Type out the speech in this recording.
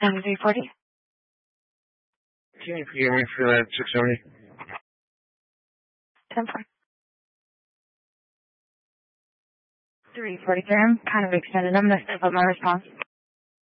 And 340? Can you forgive me for that 670? 10 4. 343. I'm kind of extended. I'm going to step up my response.